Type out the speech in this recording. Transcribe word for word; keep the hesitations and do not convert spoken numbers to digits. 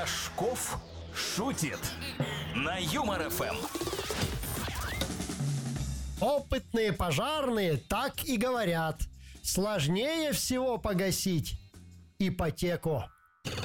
Рожков шутит на Юмор эф эм. Опытные пожарные так и говорят: сложнее всего погасить ипотеку.